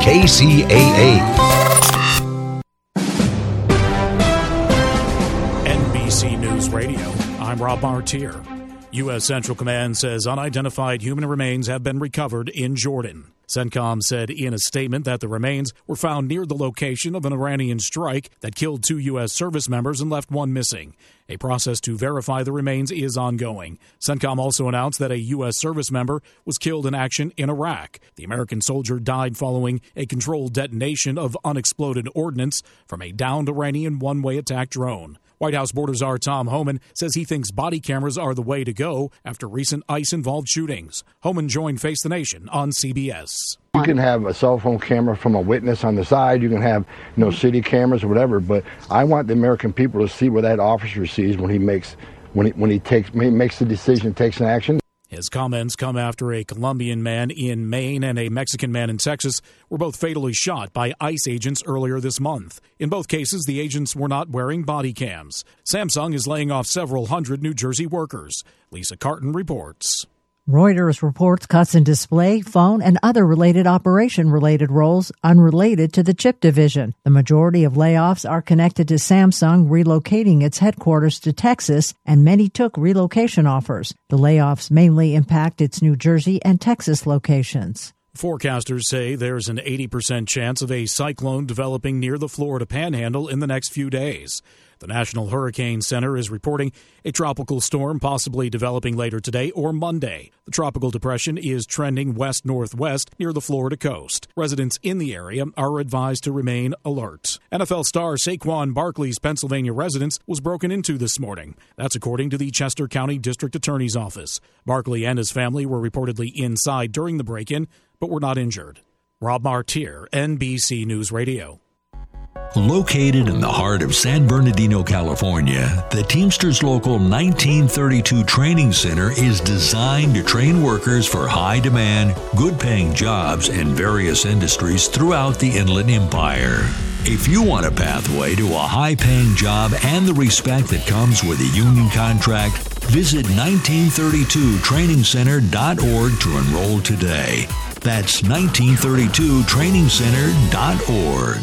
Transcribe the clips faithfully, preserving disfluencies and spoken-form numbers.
K C A A. N B C News Radio, I'm Rob Martier. U S. Central Command says unidentified human remains have been recovered in Jordan. CENTCOM said in a statement that the remains were found near the location of an Iranian strike that killed two U S service members and left one missing. A process to verify the remains is ongoing. CENTCOM also announced that a U S service member was killed in action in Iraq. The American soldier died following a controlled detonation of unexploded ordnance from a downed Iranian one-way attack drone. White House Border Czar Tom Homan says he thinks body cameras are the way to go after recent ICE-involved shootings. Homan joined Face the Nation on C B S. You can have a cell phone camera from a witness on the side. You can have, you know, city cameras or whatever. But I want the American people to see what that officer sees when he makes when he when he takes when he makes the decision, takes an action. His comments come after a Colombian man in Maine and a Mexican man in Texas were both fatally shot by ICE agents earlier this month. In both cases, the agents were not wearing body cams. Samsung is laying off several hundred New Jersey workers. Lisa Carton reports. Reuters reports cuts in display, phone, and other related operation-related roles unrelated to the chip division. The majority of layoffs are connected to Samsung relocating its headquarters to Texas, and many took relocation offers. The layoffs mainly impact its New Jersey and Texas locations. Forecasters say there's an eighty percent chance of a cyclone developing near the Florida Panhandle in the next few days. The National Hurricane Center is reporting a tropical storm possibly developing later today or Monday. The tropical depression is trending west-northwest near the Florida coast. Residents in the area are advised to remain alert. N F L star Saquon Barkley's Pennsylvania residence was broken into this morning. That's according to the Chester County District Attorney's Office. Barkley and his family were reportedly inside during the break-in, but were not injured. Rob Martier, N B C News Radio. Located in the heart of San Bernardino, California, the Teamsters Local nineteen thirty-two Training Center is designed to train workers for high-demand, good-paying jobs in various industries throughout the Inland Empire. If you want a pathway to a high-paying job and the respect that comes with a union contract, visit nineteen thirty-two training center dot org to enroll today. That's nineteen thirty-two training center dot org.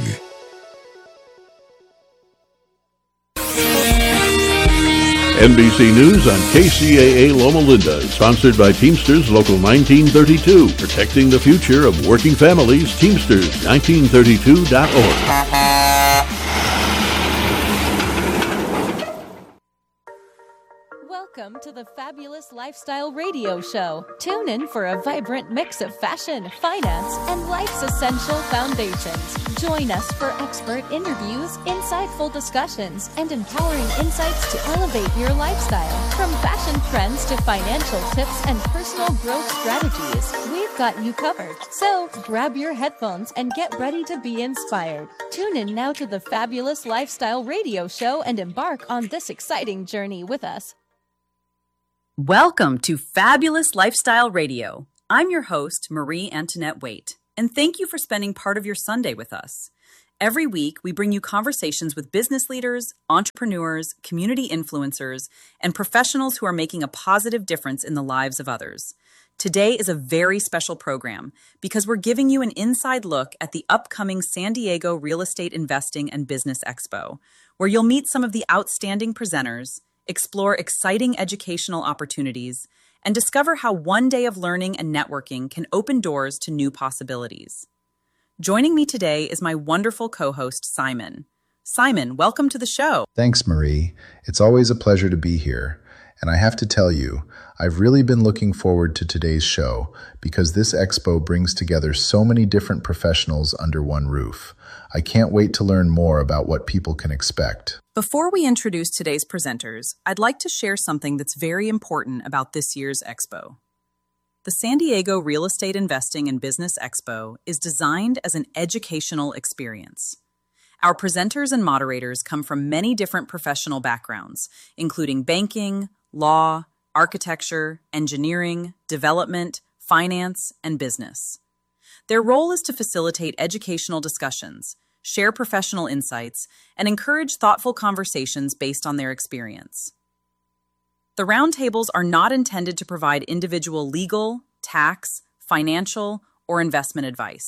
N B C News on K C A A Loma Linda, sponsored by Teamsters Local nineteen thirty-two, protecting the future of working families. Teamsters nineteen thirty-two dot org. Welcome to the Fabulous Lifestyle Radio Show. Tune in for a vibrant mix of fashion, finance, and life's essential foundations. Join us for expert interviews, insightful discussions, and empowering insights to elevate your lifestyle. From fashion trends to financial tips and personal growth strategies, we've got you covered. So grab your headphones and get ready to be inspired. Tune in now to the Fabulous Lifestyle Radio Show and embark on this exciting journey with us. Welcome to Fabulous Lifestyle Radio. I'm your host, Marie Antoinette Waite, and thank you for spending part of your Sunday with us. Every week, we bring you conversations with business leaders, entrepreneurs, community influencers, and professionals who are making a positive difference in the lives of others. Today is a very special program because we're giving you an inside look at the upcoming San Diego Real Estate Investing and Business Expo, where you'll meet some of the outstanding presenters, explore exciting educational opportunities, and discover how one day of learning and networking can open doors to new possibilities. Joining me today is my wonderful co-host, Simon. Simon, welcome to the show. Thanks, Marie. It's always a pleasure to be here. And I have to tell you, I've really been looking forward to today's show because this expo brings together so many different professionals under one roof. I can't wait to learn more about what people can expect. Before we introduce today's presenters, I'd like to share something that's very important about this year's expo. The San Diego Real Estate Investing and Business Expo is designed as an educational experience. Our presenters and moderators come from many different professional backgrounds, including banking, law, architecture, engineering, development, finance, and business. Their role is to facilitate educational discussions, share professional insights, and encourage thoughtful conversations based on their experience. The roundtables are not intended to provide individual legal, tax, financial, or investment advice,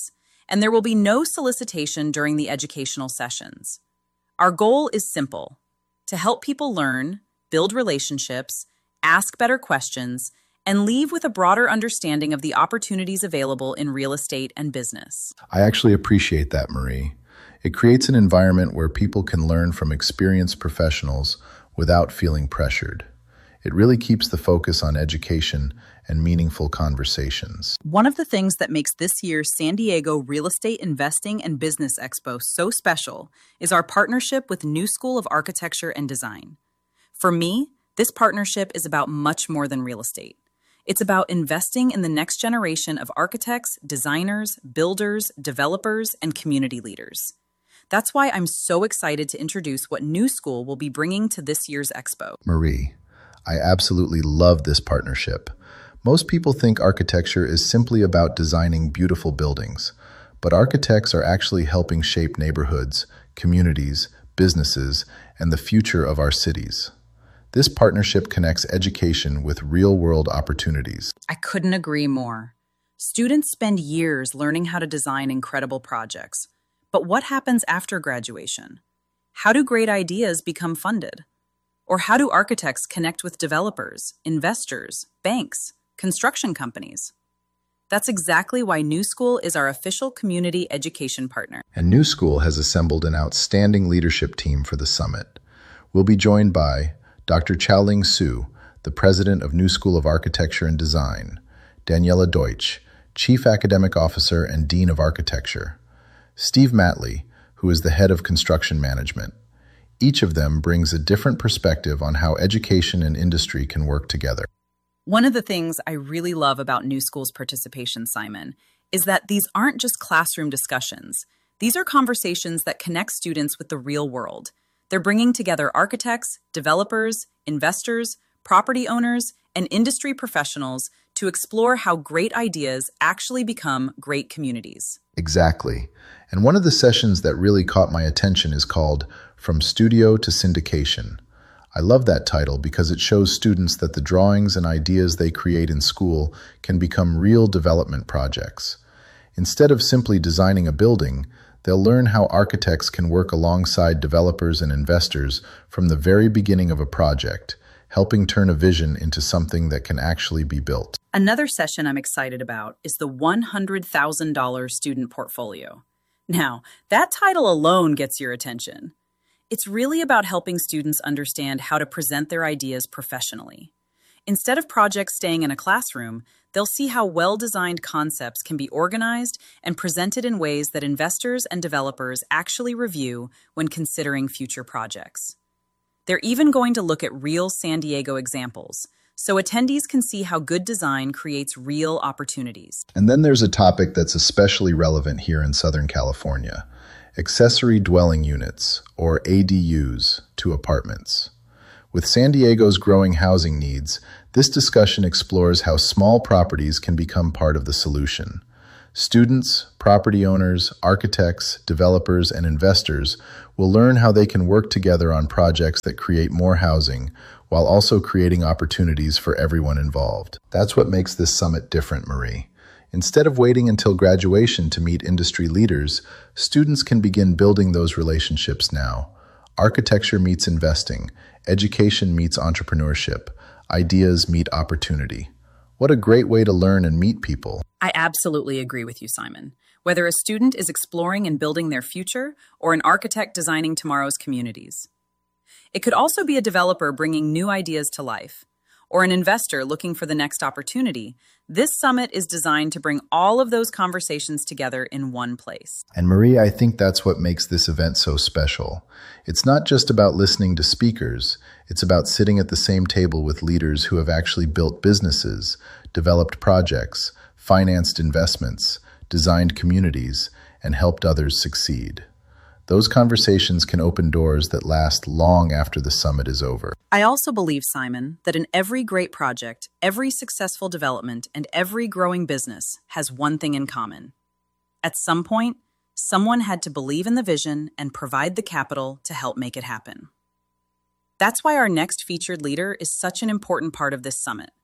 and there will be no solicitation during the educational sessions. Our goal is simple: to help people learn, build relationships, ask better questions, and leave with a broader understanding of the opportunities available in real estate and business. I actually appreciate that, Marie. It creates an environment where people can learn from experienced professionals without feeling pressured. It really keeps the focus on education and meaningful conversations. One of the things that makes this year's San Diego Real Estate Investing and Business Expo so special is our partnership with New School of Architecture and Design. For me, this partnership is about much more than real estate. It's about investing in the next generation of architects, designers, builders, developers, and community leaders. That's why I'm so excited to introduce what New School will be bringing to this year's expo. Marie, I absolutely love this partnership. Most people think architecture is simply about designing beautiful buildings, but architects are actually helping shape neighborhoods, communities, businesses, and the future of our cities. This partnership connects education with real-world opportunities. I couldn't agree more. Students spend years learning how to design incredible projects. But what happens after graduation? How do great ideas become funded? Or how do architects connect with developers, investors, banks, construction companies? That's exactly why New School is our official community education partner. And New School has assembled an outstanding leadership team for the summit. We'll be joined by Doctor Chaoling Su, the president of New School of Architecture and Design, Daniela Deutsch, chief academic officer and dean of architecture, Steve Matley, who is the head of construction management. Each of them brings a different perspective on how education and industry can work together. One of the things I really love about New School's participation, Simon, is that these aren't just classroom discussions. These are conversations that connect students with the real world. They're bringing together architects, developers, investors, property owners, and industry professionals to explore how great ideas actually become great communities. Exactly. And one of the sessions that really caught my attention is called From Studio to Syndication. I love that title because it shows students that the drawings and ideas they create in school can become real development projects. Instead of simply designing a building, they'll learn how architects can work alongside developers and investors from the very beginning of a project, helping turn a vision into something that can actually be built. Another session I'm excited about is the one hundred thousand dollars student portfolio. Now, that title alone gets your attention. It's really about helping students understand how to present their ideas professionally. Instead of projects staying in a classroom, they'll see how well-designed concepts can be organized and presented in ways that investors and developers actually review when considering future projects. They're even going to look at real San Diego examples, so attendees can see how good design creates real opportunities. And then there's a topic that's especially relevant here in Southern California: accessory dwelling units, or A D Us, to apartments. With San Diego's growing housing needs, this discussion explores how small properties can become part of the solution. Students, property owners, architects, developers, and investors will learn how they can work together on projects that create more housing while also creating opportunities for everyone involved. That's what makes this summit different, Marie. Instead of waiting until graduation to meet industry leaders, students can begin building those relationships now. Architecture meets investing, education meets entrepreneurship, ideas meet opportunity. What a great way to learn and meet people. I absolutely agree with you, Simon. Whether a student is exploring and building their future or an architect designing tomorrow's communities. It could also be a developer bringing new ideas to life, or an investor looking for the next opportunity. This summit is designed to bring all of those conversations together in one place. And Marie, I think that's what makes this event so special. It's not just about listening to speakers. It's about sitting at the same table with leaders who have actually built businesses, developed projects, financed investments, designed communities, and helped others succeed. Those conversations can open doors that last long after the summit is over. I also believe, Simon, that in every great project, every successful development, and every growing business has one thing in common. At some point, someone had to believe in the vision and provide the capital to help make it happen. That's why our next featured leader is such an important part of this summit.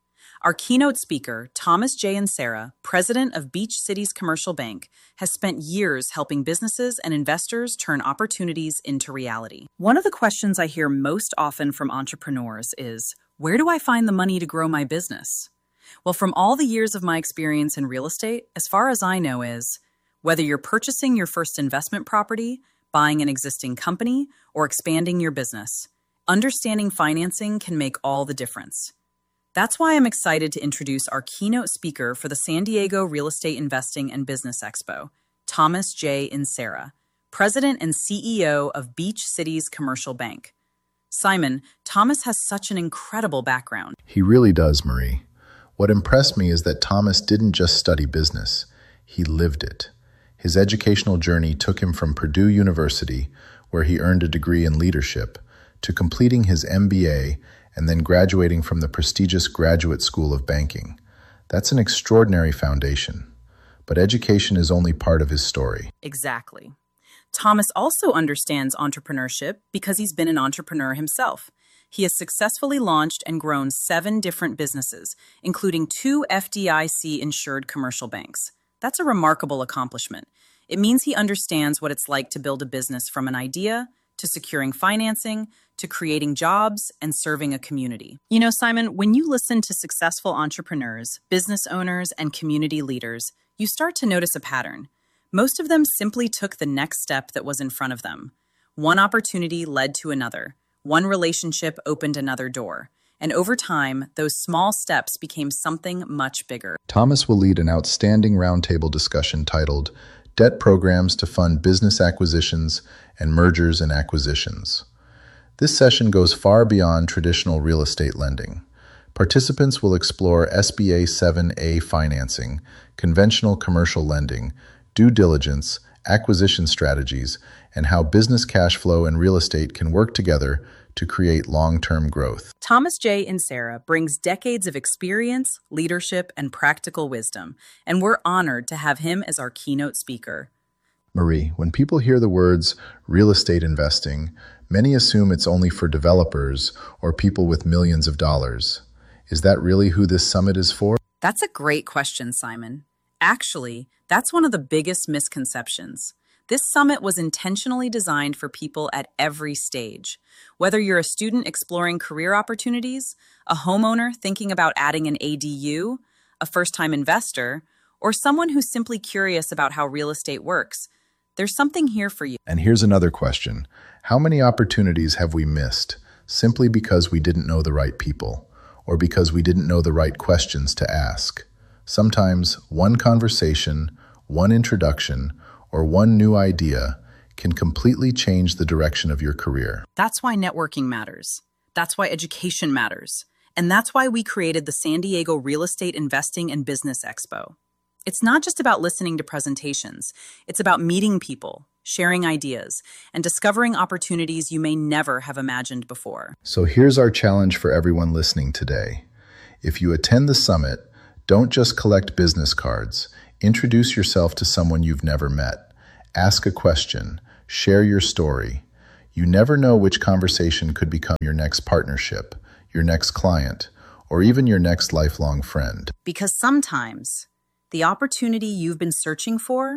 Our keynote speaker, Thomas J. Insera, president of Beach Cities Commercial Bank, has spent years helping businesses and investors turn opportunities into reality. One of the questions I hear most often from entrepreneurs is, where do I find the money to grow my business? Well, from all the years of my experience in real estate, as far as I know is, whether you're purchasing your first investment property, buying an existing company, or expanding your business, understanding financing can make all the difference. That's why I'm excited to introduce our keynote speaker for the San Diego Real Estate Investing and Business Expo, Thomas J. Insera, president and C E O of Beach Cities Commercial Bank. Simon, Thomas has such an incredible background. He really does, Marie. What impressed me is that Thomas didn't just study business, he lived it. His educational journey took him from Purdue University, where he earned a degree in leadership, to completing his M B A and then graduating from the prestigious Graduate School of Banking. That's an extraordinary foundation. But education is only part of his story. Exactly. Thomas also understands entrepreneurship because he's been an entrepreneur himself. He has successfully launched and grown seven different businesses, including two F D I C-insured commercial banks. That's a remarkable accomplishment. It means he understands what it's like to build a business from an idea to securing financing, to creating jobs and serving a community. You know, Simon, when you listen to successful entrepreneurs, business owners, and community leaders, you start to notice a pattern. Most of them simply took the next step that was in front of them. One opportunity led to another. One relationship opened another door. And over time, those small steps became something much bigger. Thomas will lead an outstanding roundtable discussion titled Debt Programs to Fund Business Acquisitions and Mergers and Acquisitions. This session goes far beyond traditional real estate lending. Participants will explore S B A seven A financing, conventional commercial lending, due diligence, acquisition strategies, and how business cash flow and real estate can work together to create long-term growth. Thomas J. Insera brings decades of experience, leadership, and practical wisdom, and we're honored to have him as our keynote speaker. Marie, when people hear the words real estate investing, many assume it's only for developers or people with millions of dollars. Is that really who this summit is for? That's a great question, Simon. Actually, that's one of the biggest misconceptions. This summit was intentionally designed for people at every stage. Whether you're a student exploring career opportunities, a homeowner thinking about adding an A D U, a first-time investor, or someone who's simply curious about how real estate works, there's something here for you. And here's another question. How many opportunities have we missed simply because we didn't know the right people or because we didn't know the right questions to ask? Sometimes one conversation, one introduction, or one new idea can completely change the direction of your career. That's why networking matters. That's why education matters. And that's why we created the San Diego Real Estate Investing and Business Expo. It's not just about listening to presentations. It's about meeting people, sharing ideas, and discovering opportunities you may never have imagined before. So here's our challenge for everyone listening today. If you attend the summit, don't just collect business cards. Introduce yourself to someone you've never met. Ask a question. Share your story. You never know which conversation could become your next partnership, your next client, or even your next lifelong friend. Because sometimes the opportunity you've been searching for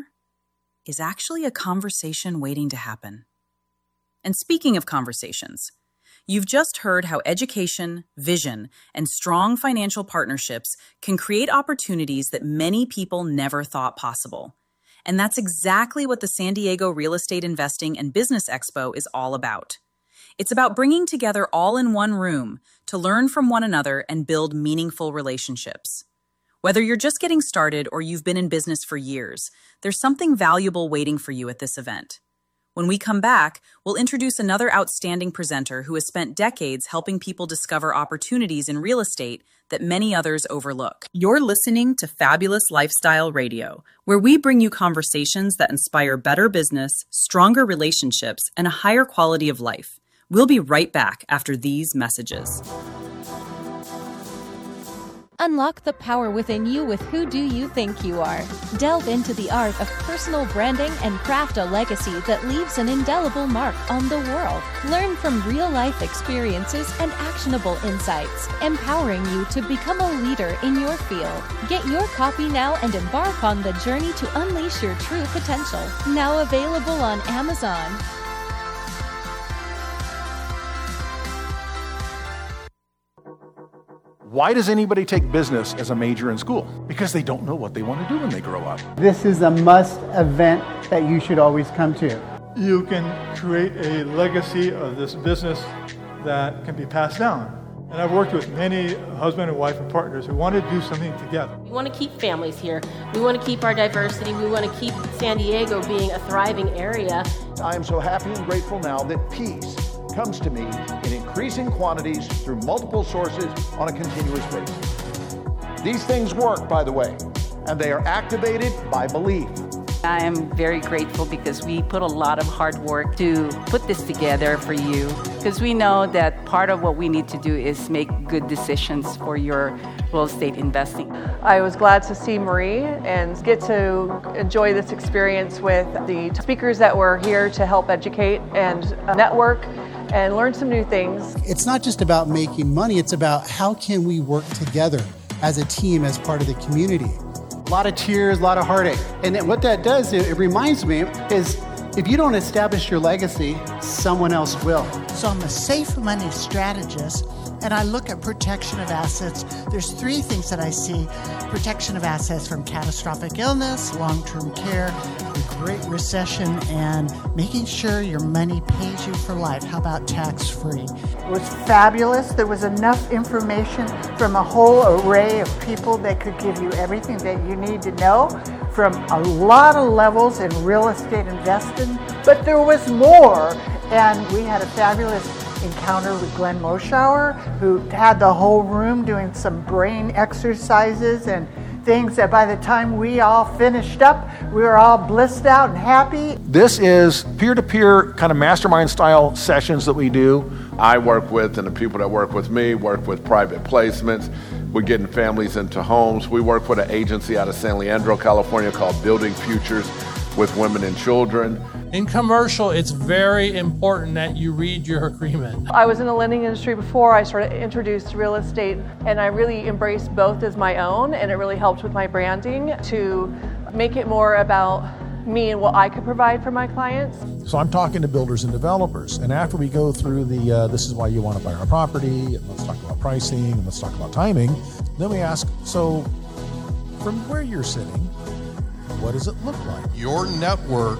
is actually a conversation waiting to happen. And speaking of conversations, you've just heard how education, vision, and strong financial partnerships can create opportunities that many people never thought possible. And that's exactly what the San Diego Real Estate Investing and Business Expo is all about. It's about bringing together all in one room to learn from one another and build meaningful relationships. Whether you're just getting started or you've been in business for years, there's something valuable waiting for you at this event. When we come back, we'll introduce another outstanding presenter who has spent decades helping people discover opportunities in real estate that many others overlook. You're listening to Fabulous Lifestyle Radio, where we bring you conversations that inspire better business, stronger relationships, and a higher quality of life. We'll be right back after these messages. Unlock the power within you with Who Do You Think You Are? Delve into the art of personal branding and craft a legacy that leaves an indelible mark on the world. Learn from real-life experiences and actionable insights, empowering you to become a leader in your field. Get your copy now and embark on the journey to unleash your true potential. Now available on Amazon. Why does anybody take business as a major in school? Because they don't know what they want to do when they grow up. This is a must event that you should always come to. You can create a legacy of this business that can be passed down. And I've worked with many husband and wife and partners who want to do something together. We want to keep families here. We want to keep our diversity. We want to keep San Diego being a thriving area. I am so happy and grateful now that peace comes to me in increasing quantities through multiple sources on a continuous basis. These things work, by the way, and they are activated by belief. I am very grateful because we put a lot of hard work to put this together for you, because we know that part of what we need to do is make good decisions for your real estate investing. I was glad to see Marie and get to enjoy this experience with the speakers that were here to help educate and network and learn some new things. It's not just about making money, it's about how can we work together as a team, as part of the community. A lot of tears, a lot of heartache. And then what that does, it, it reminds me, is if you don't establish your legacy, someone else will. So I'm a safe money strategist, and I look at protection of assets. There's three things that I see. Protection of assets from catastrophic illness, long-term care, the Great Recession, and making sure your money pays you for life. How about tax-free? It was fabulous. There was enough information from a whole array of people that could give you everything that you need to know from a lot of levels in real estate investing. But there was more, and we had a fabulous encounter with Glenn Moschauer, who had the whole room doing some brain exercises and things that by the time we all finished up, we were all blissed out and happy. This is peer-to-peer kind of mastermind style sessions that we do. I work with, and the people that work with me work with private placements. We're getting families into homes. We work with an agency out of San Leandro, California called Building Futures with Women and Children. In commercial, it's very important that you read your agreement. I was in the lending industry before I started introduced real estate, and I really embraced both as my own, and it really helped with my branding to make it more about me and what I could provide for my clients. So I'm talking to builders and developers, and after we go through the uh, this is why you want to buy our property, and let's talk about pricing, and let's talk about timing, then we ask, so from where you're sitting, what does it look like? Your network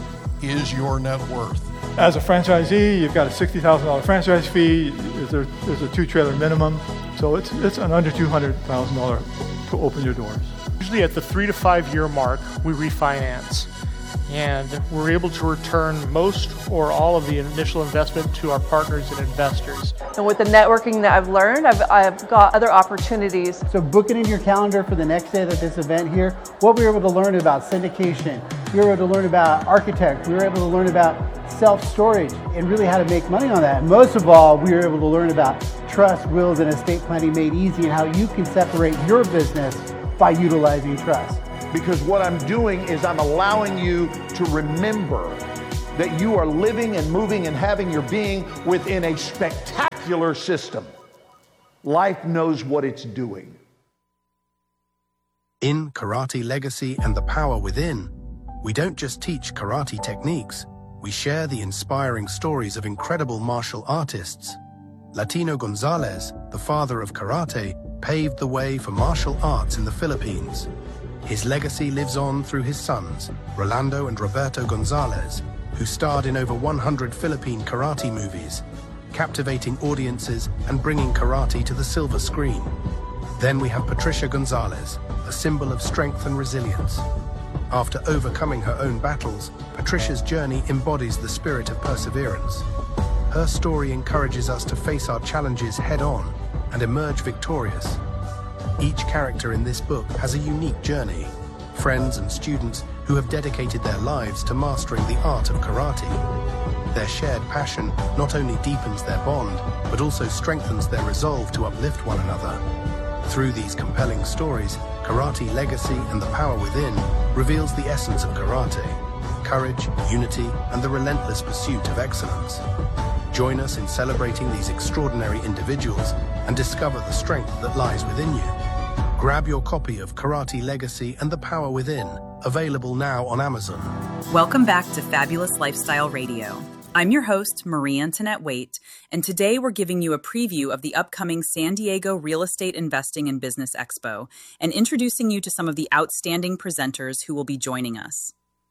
is your net worth. As a franchisee, you've got a sixty thousand dollars franchise fee. There, there's a two-trailer minimum, so it's it's an under two hundred thousand dollars to open your doors. Usually at the three to five year mark, we refinance, and we're able to return most or all of the initial investment to our partners and investors. And with the networking that I've learned, I've, I've got other opportunities. So book it in your calendar for the next day of this event here. What we were able to learn about syndication, we were able to learn about architect, we were able to learn about self-storage and really how to make money on that. And most of all, we were able to learn about trust, wills, and estate planning made easy, and how you can separate your business by utilizing trust. Because what I'm doing is I'm allowing you to remember that you are living and moving and having your being within a spectacular system. Life knows what it's doing. In Karate Legacy and the Power Within, we don't just teach karate techniques, we share the inspiring stories of incredible martial artists. Latino Gonzalez, the father of karate, paved the way for martial arts in the Philippines. His legacy lives on through his sons, Rolando and Roberto Gonzalez, who starred in over one hundred Philippine karate movies, captivating audiences and bringing karate to the silver screen. Then we have Patricia Gonzalez, a symbol of strength and resilience. After overcoming her own battles, Patricia's journey embodies the spirit of perseverance. Her story encourages us to face our challenges head-on and emerge victorious. Each character in this book has a unique journey, friends and students who have dedicated their lives to mastering the art of karate. Their shared passion not only deepens their bond, but also strengthens their resolve to uplift one another. Through these compelling stories, Karate Legacy and the Power Within reveals the essence of karate: courage, unity, and the relentless pursuit of excellence. Join us in celebrating these extraordinary individuals and discover the strength that lies within you. Grab your copy of Karate Legacy and the Power Within, available now on Amazon. Welcome back to Fabulous Lifestyle Radio. I'm your host, Marie Antoinette Waite, and today we're giving you a preview of the upcoming San Diego Real Estate Investing and Business Expo and introducing you to some of the outstanding presenters who will be joining us.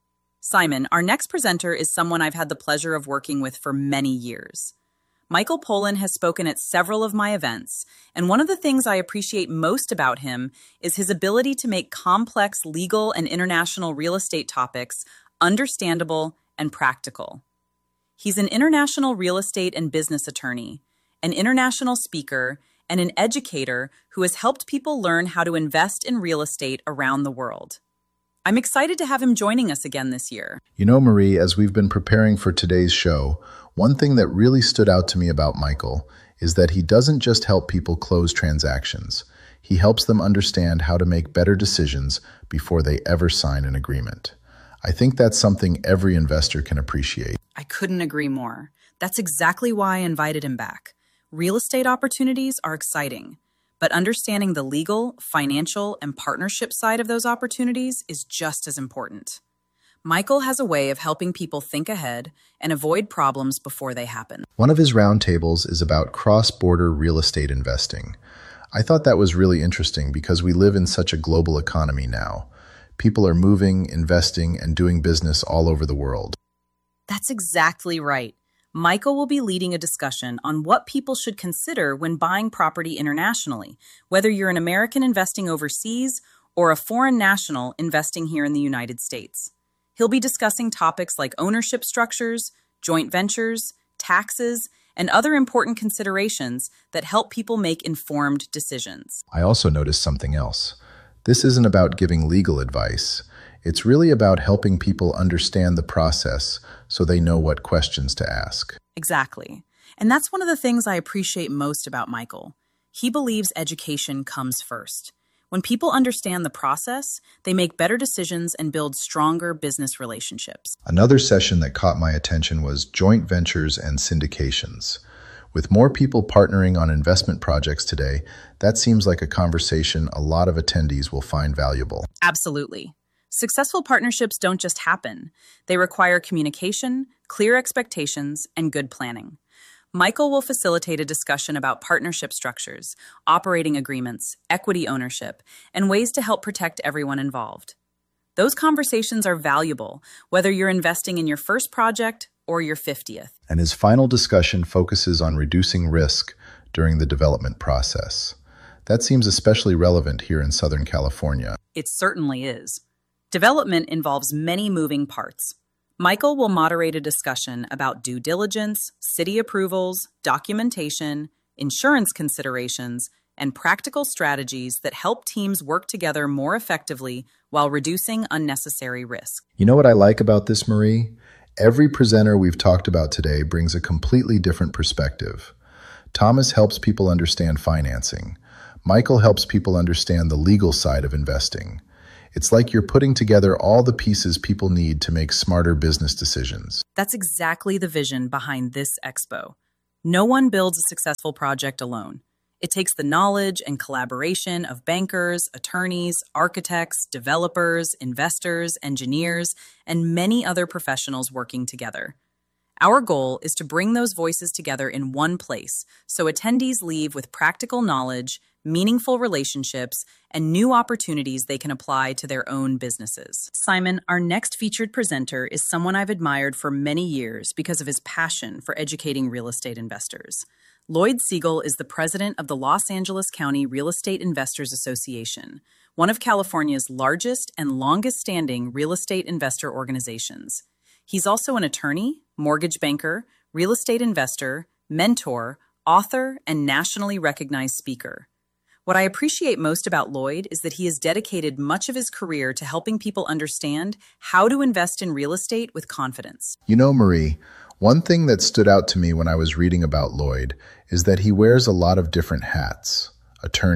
Simon, our next presenter is someone I've had the pleasure of working with for many years. Michael Pollan has spoken at several of my events, and one of the things I appreciate most about him is his ability to make complex legal and international real estate topics understandable and practical. He's an international real estate and business attorney, an international speaker, and an educator who has helped people learn how to invest in real estate around the world. I'm excited to have him joining us again this year. You know, Marie, as we've been preparing for today's show, one thing that really stood out to me about Michael is that he doesn't just help people close transactions. He helps them understand how to make better decisions before they ever sign an agreement. I think that's something every investor can appreciate. I couldn't agree more. That's exactly why I invited him back. Real estate opportunities are exciting, but understanding the legal, financial, and partnership side of those opportunities is just as important. Michael has a way of helping people think ahead and avoid problems before they happen. One of his roundtables is about cross-border real estate investing. I thought that was really interesting because we live in such a global economy now. People are moving, investing, and doing business all over the world. That's exactly right. Michael will be leading a discussion on what people should consider when buying property internationally, whether you're an American investing overseas or a foreign national investing here in the United States. He'll be discussing topics like ownership structures, joint ventures, taxes, and other important considerations that help people make informed decisions. I also noticed something else. This isn't about giving legal advice. It's really about helping people understand the process so they know what questions to ask. Exactly. And that's one of the things I appreciate most about Michael. He believes education comes first. When people understand the process, they make better decisions and build stronger business relationships. Another session that caught my attention was joint ventures and syndications. With more people partnering on investment projects today, that seems like a conversation a lot of attendees will find valuable. Absolutely. Successful partnerships don't just happen. They require communication, clear expectations, and good planning. Michael will facilitate a discussion about partnership structures, operating agreements, equity ownership, and ways to help protect everyone involved. Those conversations are valuable, whether you're investing in your first project or your fiftieth. And his final discussion focuses on reducing risk during the development process. That seems especially relevant here in Southern California. It certainly is. Development involves many moving parts. Michael will moderate a discussion about due diligence, city approvals, documentation, insurance considerations, and practical strategies that help teams work together more effectively while reducing unnecessary risk. You know what I like about this, Marie? Every presenter we've talked about today brings a completely different perspective. Thomas helps people understand financing. Michael helps people understand the legal side of investing. It's like you're putting together all the pieces people need to make smarter business decisions. That's exactly the vision behind this expo. No one builds a successful project alone. It takes the knowledge and collaboration of bankers, attorneys, architects, developers, investors, engineers, and many other professionals working together. Our goal is to bring those voices together in one place so attendees leave with practical knowledge, meaningful relationships, and new opportunities they can apply to their own businesses. Simon, our next featured presenter is someone I've admired for many years because of his passion for educating real estate investors. Lloyd Siegel is the president of the Los Angeles County Real Estate Investors Association, one of California's largest and longest-standing real estate investor organizations. He's also an attorney, mortgage banker, real estate investor, mentor, author, and nationally recognized speaker. What I appreciate most about Lloyd is that he has dedicated much of his career to helping people understand how to invest in real estate with confidence. You know, Marie, one thing that stood out to me when I was reading about Lloyd is that he wears a lot of different hats: attorney,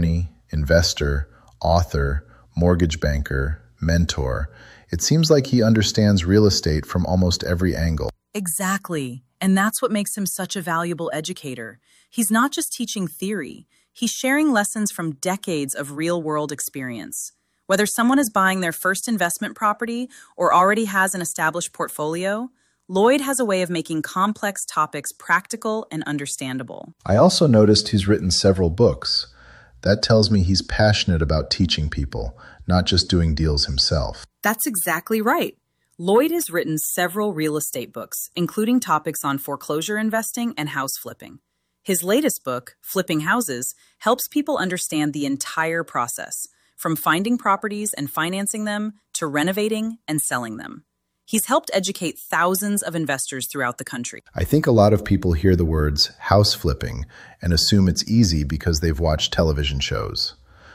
investor, author, mortgage banker, mentor. It seems like he understands real estate from almost every angle. Exactly. And that's what makes him such a valuable educator. He's not just teaching theory. He's sharing lessons from decades of real-world experience. Whether someone is buying their first investment property or already has an established portfolio, Lloyd has a way of making complex topics practical and understandable. I also noticed he's written several books. That tells me he's passionate about teaching people, not just doing deals himself. That's exactly right. Lloyd has written several real estate books, including topics on foreclosure investing and house flipping. His latest book, Flipping Houses, helps people understand the entire process, from finding properties and financing them to renovating and selling them. He's helped educate thousands of investors throughout the country. I think a lot of people hear the words house flipping and assume it's easy because they've watched television shows.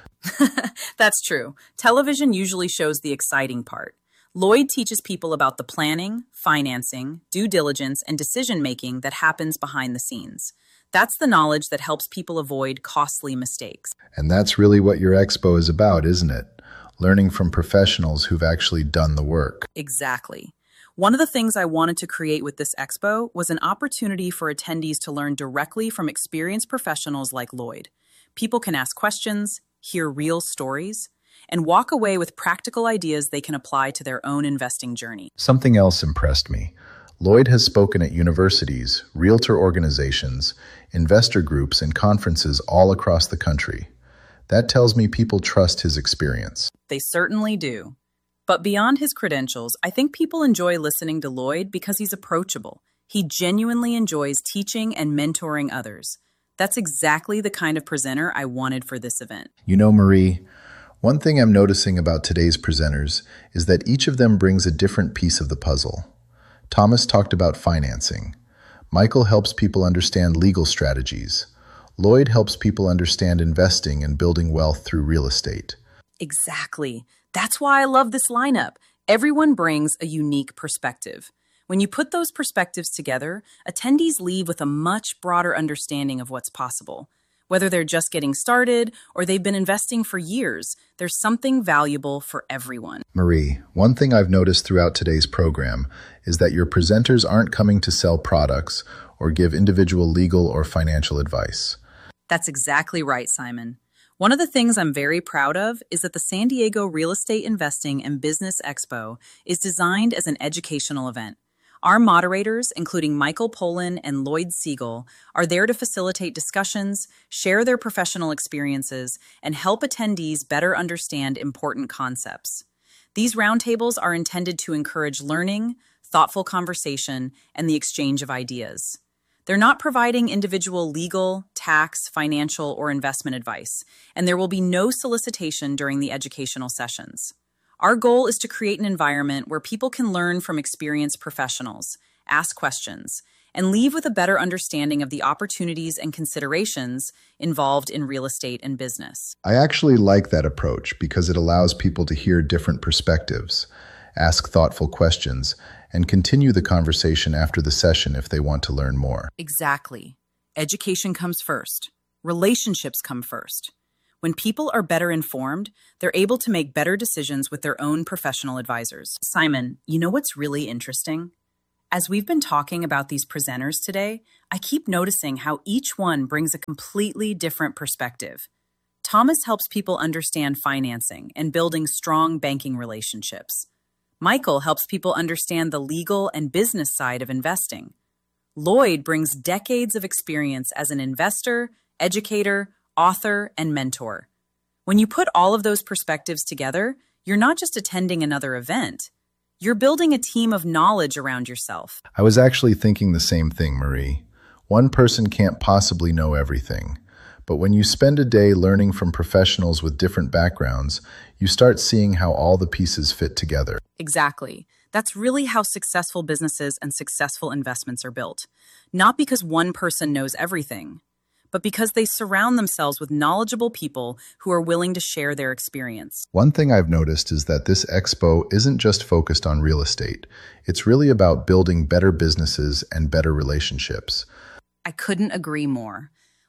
That's true. Television usually shows the exciting part. Lloyd teaches people about the planning, financing, due diligence, and decision-making that happens behind the scenes. That's the knowledge that helps people avoid costly mistakes. And that's really what your expo is about, isn't it? Learning from professionals who've actually done the work. Exactly. One of the things I wanted to create with this expo was an opportunity for attendees to learn directly from experienced professionals like Lloyd. People can ask questions, hear real stories, and walk away with practical ideas they can apply to their own investing journey. Something else impressed me. Lloyd has spoken at universities, realtor organizations, investor groups, and conferences all across the country. That tells me people trust his experience. They certainly do. But beyond his credentials, I think people enjoy listening to Lloyd because he's approachable. He genuinely enjoys teaching and mentoring others. That's exactly the kind of presenter I wanted for this event. You know, Marie, one thing I'm noticing about today's presenters is that each of them brings a different piece of the puzzle. Thomas talked about financing. Michael helps people understand legal strategies. Lloyd helps people understand investing and building wealth through real estate. Exactly. That's why I love this lineup. Everyone brings a unique perspective. When you put those perspectives together, attendees leave with a much broader understanding of what's possible. Whether they're just getting started or they've been investing for years, there's something valuable for everyone. Marie, one thing I've noticed throughout today's program is that your presenters aren't coming to sell products or give individual legal or financial advice. That's exactly right, Simon. One of the things I'm very proud of is that the San Diego Real Estate Investing and Business Expo is designed as an educational event. Our moderators, including Michael Pollan and Lloyd Siegel, are there to facilitate discussions, share their professional experiences, and help attendees better understand important concepts. These roundtables are intended to encourage learning, thoughtful conversation, and the exchange of ideas. They're not providing individual legal, tax, financial, or investment advice, and there will be no solicitation during the educational sessions. Our goal is to create an environment where people can learn from experienced professionals, ask questions, and leave with a better understanding of the opportunities and considerations involved in real estate and business. I actually like that approach because it allows people to hear different perspectives, ask thoughtful questions, and continue the conversation after the session if they want to learn more. Exactly. Education comes first. Relationships come first. When people are better informed, they're able to make better decisions with their own professional advisors. Simon, you know what's really interesting? As we've been talking about these presenters today, I keep noticing how each one brings a completely different perspective. Thomas helps people understand financing and building strong banking relationships. Michael helps people understand the legal and business side of investing. Lloyd brings decades of experience as an investor, educator, author, and mentor. When you put all of those perspectives together, you're not just attending another event. You're building a team of knowledge around yourself. I was actually thinking the same thing, Marie. One person can't possibly know everything. But when you spend a day learning from professionals with different backgrounds, you start seeing how all the pieces fit together. Exactly. That's really how successful businesses and successful investments are built. Not because one person knows everything, but because they surround themselves with knowledgeable people who are willing to share their experience. One thing I've noticed is that this expo isn't just focused on real estate. It's really about building better businesses and better relationships. I couldn't agree more.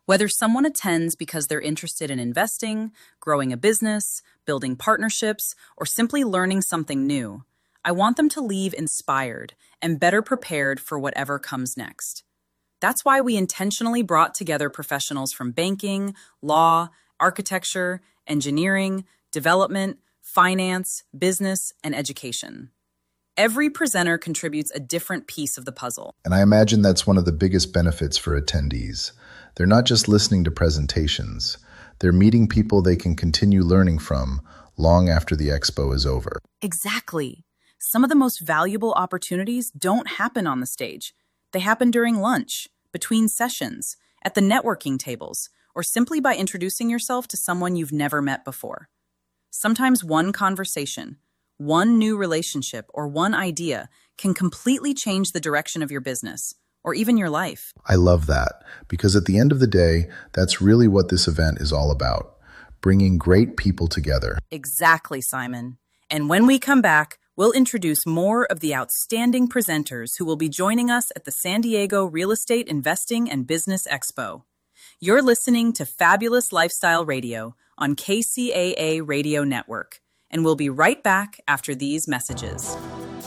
Whether someone attends because they're interested in investing, growing a business, building partnerships, or simply learning something new, I want them to leave inspired and better prepared for whatever comes next. That's why we intentionally brought together professionals from banking, law, architecture, engineering, development, finance, business, and education. Every presenter contributes a different piece of the puzzle. And I imagine that's one of the biggest benefits for attendees. They're not just listening to presentations. They're meeting people they can continue learning from long after the expo is over. Exactly. Some of the most valuable opportunities don't happen on the stage. They happen during lunch, between sessions, at the networking tables, or simply by introducing yourself to someone you've never met before. Sometimes one conversation, one new relationship, or one idea can completely change the direction of your business, or even your life. I love that, because at the end of the day, that's really what this event is all about, bringing great people together. Exactly, Simon. And when we come back, we'll introduce more of the outstanding presenters who will be joining us at the San Diego Real Estate Investing and Business Expo. You're listening to Fabulous Lifestyle Radio on K C A A Radio Network, and we'll be right back after these messages.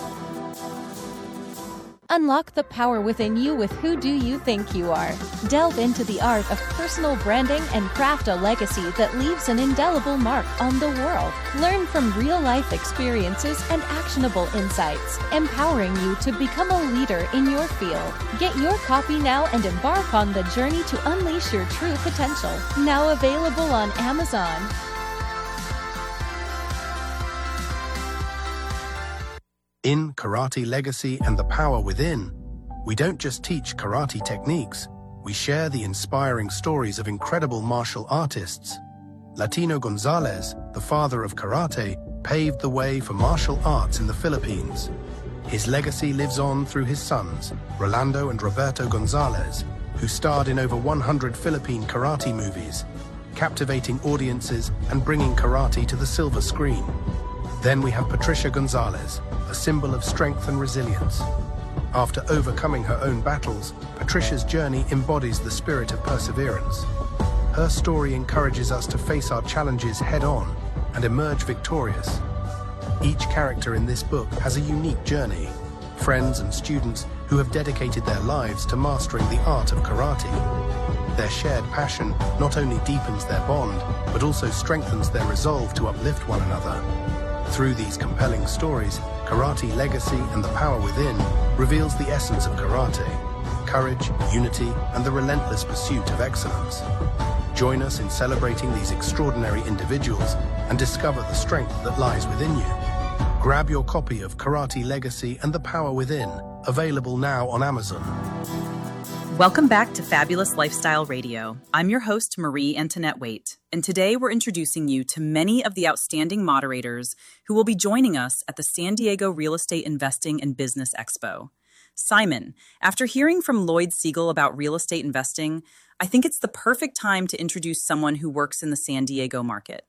Unlock the power within you with Who Do You Think You Are? Delve into the art of personal branding and craft a legacy that leaves an indelible mark on the world. Learn from real-life experiences and actionable insights, empowering you to become a leader in your field. Get your copy now and embark on the journey to unleash your true potential. Now available on Amazon. In Karate Legacy and the Power Within, we don't just teach karate techniques, we share the inspiring stories of incredible martial artists. Latino Gonzalez, the father of karate, paved the way for martial arts in the Philippines. His legacy lives on through his sons, Rolando and Roberto Gonzalez, who starred in over one hundred Philippine karate movies, captivating audiences and bringing karate to the silver screen. Then we have Patricia Gonzalez, a symbol of strength and resilience. After overcoming her own battles, Patricia's journey embodies the spirit of perseverance. Her story encourages us to face our challenges head-on and emerge victorious. Each character in this book has a unique journey, friends and students who have dedicated their lives to mastering the art of karate. Their shared passion not only deepens their bond, but also strengthens their resolve to uplift one another. Through these compelling stories, Karate Legacy and the Power Within reveals the essence of karate, courage, unity, and the relentless pursuit of excellence. Join us in celebrating these extraordinary individuals and discover the strength that lies within you. Grab your copy of Karate Legacy and the Power Within, available now on Amazon. Welcome back to Fabulous Lifestyle Radio. I'm your host, Marie Antoinette Waite, and today we're introducing you to many of the outstanding moderators who will be joining us at the San Diego Real Estate Investing and Business Expo. Simon, after hearing from Lloyd Siegel about real estate investing, I think it's the perfect time to introduce someone who works in the San Diego market.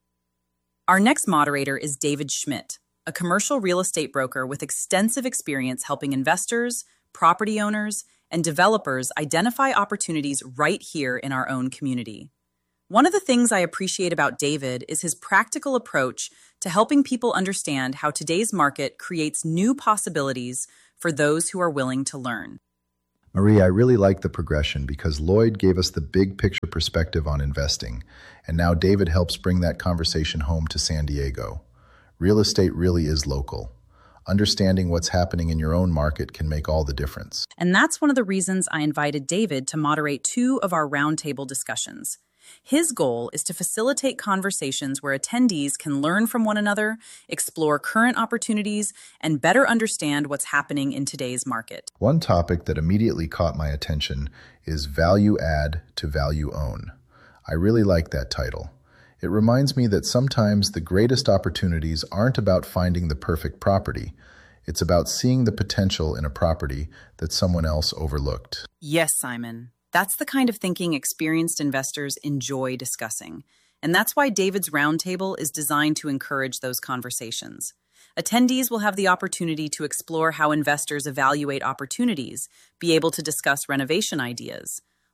Our next moderator is David Schmidt, a commercial real estate broker with extensive experience helping investors, property owners, and developers identify opportunities right here in our own community. One of the things I appreciate about David is his practical approach to helping people understand how today's market creates new possibilities for those who are willing to learn. Marie, I really like the progression because Lloyd gave us the big picture perspective on investing, and now David helps bring that conversation home to San Diego. Real estate really is local. Understanding what's happening in your own market can make all the difference. And that's one of the reasons I invited David to moderate two of our roundtable discussions. His goal is to facilitate conversations where attendees can learn from one another, explore current opportunities, and better understand what's happening in today's market. One topic that immediately caught my attention is value add to value own. I really like that title. It reminds me that sometimes the greatest opportunities aren't about finding the perfect property. It's about seeing the potential in a property that someone else overlooked. Yes, Simon. That's the kind of thinking experienced investors enjoy discussing. And that's why David's Roundtable is designed to encourage those conversations. Attendees will have the opportunity to explore how investors evaluate opportunities, be able to discuss renovation ideas,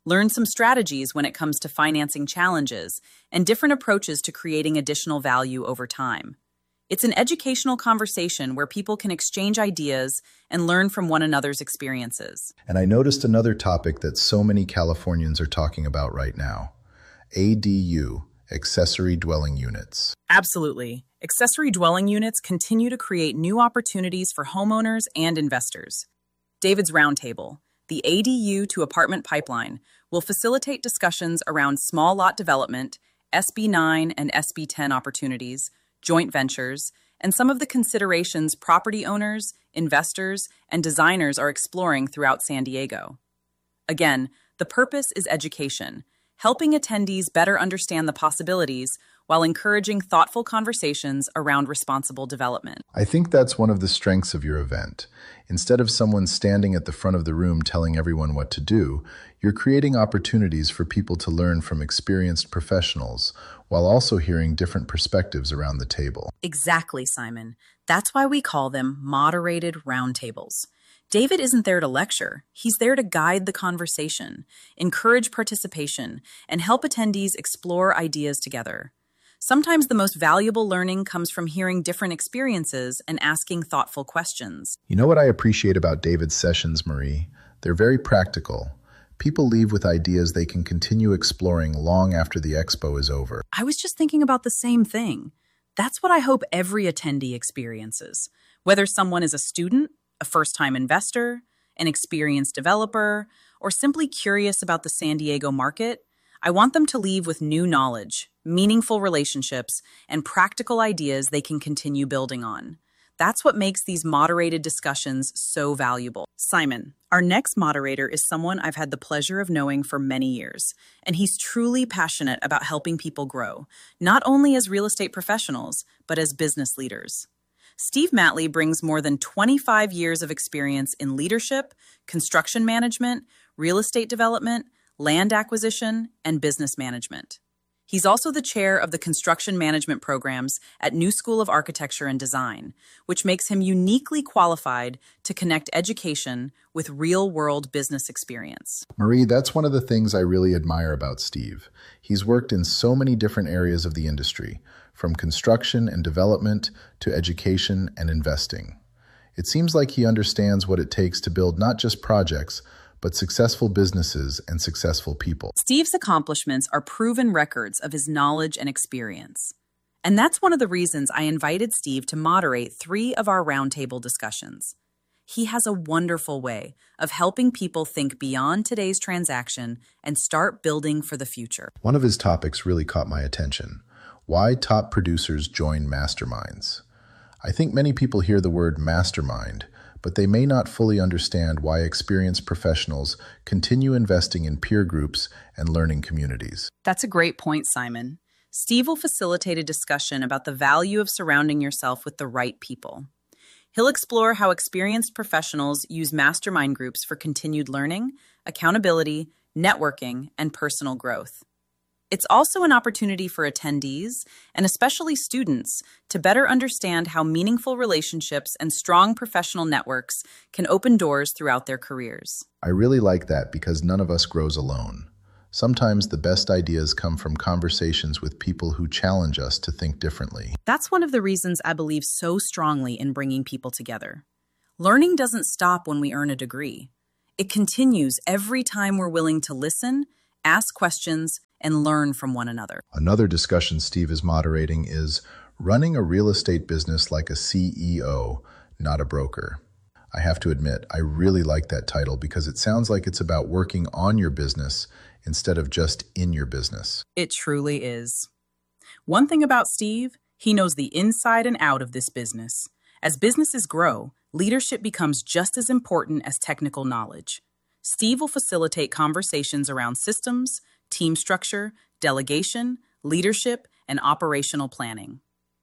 Learn some strategies when it comes to financing challenges and different approaches to creating additional value over time. It's an educational conversation where people can exchange ideas and learn from one another's experiences. And I noticed another topic that so many Californians are talking about right now. A D U, accessory dwelling units. Absolutely. Accessory dwelling units continue to create new opportunities for homeowners and investors. David's Roundtable, the A D U to apartment pipeline, will facilitate discussions around small lot development, S B nine and S B ten opportunities, joint ventures, and some of the considerations property owners, investors, and designers are exploring throughout San Diego. Again, the purpose is education, helping attendees better understand the possibilities while encouraging thoughtful conversations around responsible development. I think that's one of the strengths of your event. Instead of someone standing at the front of the room telling everyone what to do, you're creating opportunities for people to learn from experienced professionals while also hearing different perspectives around the table. Exactly, Simon. That's why we call them moderated roundtables. David isn't there to lecture. He's there to guide the conversation, encourage participation, and help attendees explore ideas together. Sometimes the most valuable learning comes from hearing different experiences and asking thoughtful questions. You know what I appreciate about David's sessions, Marie? They're very practical. People leave with ideas they can continue exploring long after the expo is over. I was just thinking about the same thing. That's what I hope every attendee experiences. Whether someone is a student, a first-time investor, an experienced developer, or simply curious about the San Diego market, I want them to leave with new knowledge, meaningful relationships, and practical ideas they can continue building on. That's what makes these moderated discussions so valuable. Simon, our next moderator is someone I've had the pleasure of knowing for many years, and he's truly passionate about helping people grow, not only as real estate professionals, but as business leaders. Steve Matley brings more than twenty-five years of experience in leadership, construction management, real estate development, land acquisition, and business management. He's also the chair of the construction management programs at New School of Architecture and Design, which makes him uniquely qualified to connect education with real-world business experience. Marie, that's one of the things I really admire about Steve. He's worked in so many different areas of the industry, from construction and development to education and investing. It seems like he understands what it takes to build not just projects, but successful businesses and successful people. Steve's accomplishments are proven records of his knowledge and experience. And that's one of the reasons I invited Steve to moderate three of our roundtable discussions. He has a wonderful way of helping people think beyond today's transaction and start building for the future. One of his topics really caught my attention: why top producers join masterminds. I think many people hear the word mastermind, but they may not fully understand why experienced professionals continue investing in peer groups and learning communities. That's a great point, Simon. Steve will facilitate a discussion about the value of surrounding yourself with the right people. He'll explore how experienced professionals use mastermind groups for continued learning, accountability, networking, and personal growth. It's also an opportunity for attendees, and especially students, to better understand how meaningful relationships and strong professional networks can open doors throughout their careers. I really like that because none of us grows alone. Sometimes the best ideas come from conversations with people who challenge us to think differently. That's one of the reasons I believe so strongly in bringing people together. Learning doesn't stop when we earn a degree. It continues every time we're willing to listen, ask questions, and learn from one another. Another discussion Steve is moderating is running a real estate business like a C E O, not a broker. I have to admit, I really like that title because it sounds like it's about working on your business instead of just in your business. It truly is. One thing about Steve, he knows the inside and out of this business. As businesses grow, leadership becomes just as important as technical knowledge. Steve will facilitate conversations around systems, team structure, delegation, leadership, and operational planning.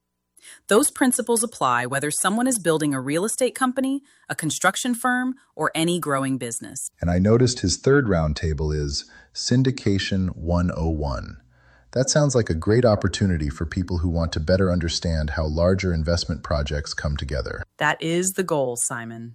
Those principles apply whether someone is building a real estate company, a construction firm, or any growing business. And I noticed his third roundtable is Syndication one oh one. That sounds like a great opportunity for people who want to better understand how larger investment projects come together. That is the goal, Simon.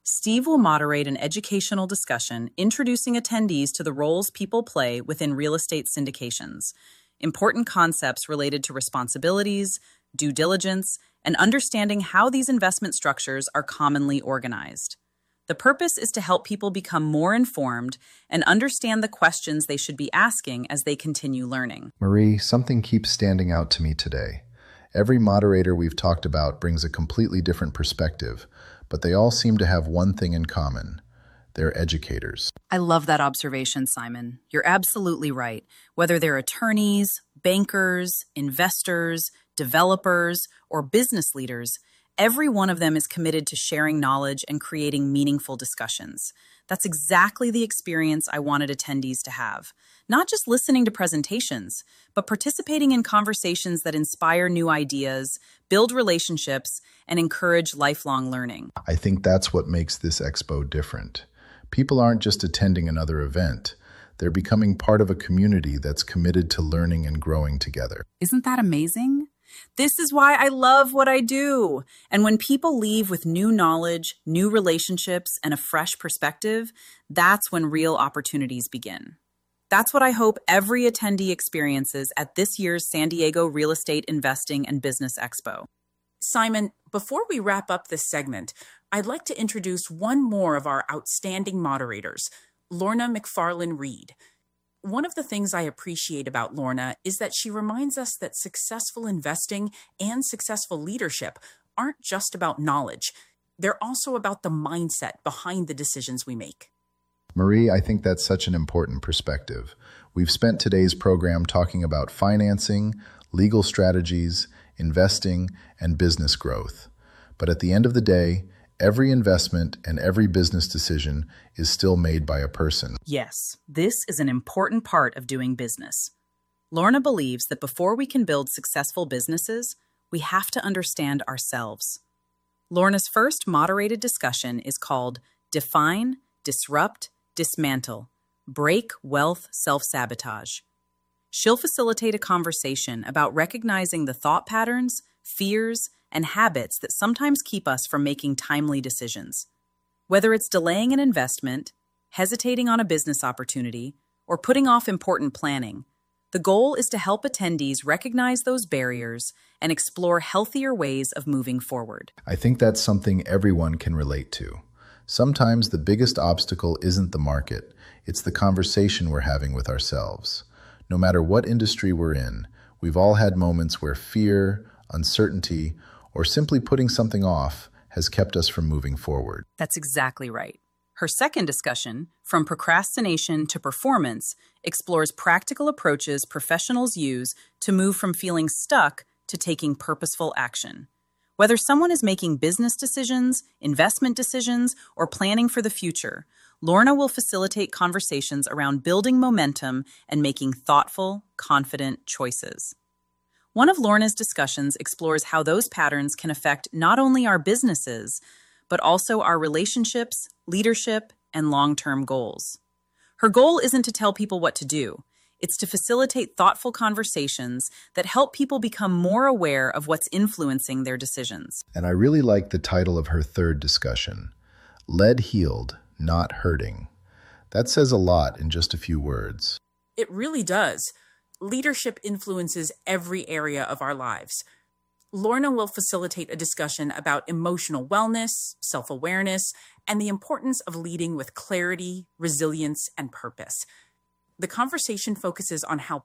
Steve will moderate an educational discussion introducing attendees to the roles people play within real estate syndications, important concepts related to responsibilities, due diligence, and understanding how these investment structures are commonly organized. The purpose is to help people become more informed and understand the questions they should be asking as they continue learning. Marie, something keeps standing out to me today. Every moderator we've talked about brings a completely different perspective, but they all seem to have one thing in common. They're educators. I love that observation, Simon. You're absolutely right. Whether they're attorneys, bankers, investors, developers, or business leaders, every one of them is committed to sharing knowledge and creating meaningful discussions. That's exactly the experience I wanted attendees to have. Not just listening to presentations, but participating in conversations that inspire new ideas, build relationships, and encourage lifelong learning. I think that's what makes this expo different. People aren't just attending another event. They're becoming part of a community that's committed to learning and growing together. Isn't that amazing? This is why I love what I do. And when people leave with new knowledge, new relationships, and a fresh perspective, that's when real opportunities begin. That's what I hope every attendee experiences at this year's San Diego Real Estate Investing and Business Expo. Simon, before we wrap up this segment, I'd like to introduce one more of our outstanding moderators, Lorna McFarlane-Reed. One of the things I appreciate about Lorna is that she reminds us that successful investing and successful leadership aren't just about knowledge. They're also about the mindset behind the decisions we make. Marie, I think that's such an important perspective. We've spent today's program talking about financing, legal strategies, investing, and business growth. But at the end of the day, every investment and every business decision is still made by a person. Yes, this is an important part of doing business. Lorna believes that before we can build successful businesses, we have to understand ourselves. Lorna's first moderated discussion is called Define, Disrupt, Dismantle, Break Wealth Self-Sabotage. She'll facilitate a conversation about recognizing the thought patterns, fears, and habits that sometimes keep us from making timely decisions. Whether it's delaying an investment, hesitating on a business opportunity, or putting off important planning, the goal is to help attendees recognize those barriers and explore healthier ways of moving forward. I think that's something everyone can relate to. Sometimes the biggest obstacle isn't the market, it's the conversation we're having with ourselves. No matter what industry we're in, we've all had moments where fear, uncertainty, or simply putting something off has kept us from moving forward. That's exactly right. Her second discussion, From Procrastination to Performance, explores practical approaches professionals use to move from feeling stuck to taking purposeful action. Whether someone is making business decisions, investment decisions, or planning for the future, Lorna will facilitate conversations around building momentum and making thoughtful, confident choices. One of Lorna's discussions explores how those patterns can affect not only our businesses, but also our relationships, leadership, and long-term goals. Her goal isn't to tell people what to do. It's to facilitate thoughtful conversations that help people become more aware of what's influencing their decisions. And I really like the title of her third discussion, Lead Healed, Not Hurting. That says a lot in just a few words. It really does. Leadership influences every area of our lives. Lorna will facilitate a discussion about emotional wellness, self-awareness, and the importance of leading with clarity, resilience, and purpose. The conversation focuses on how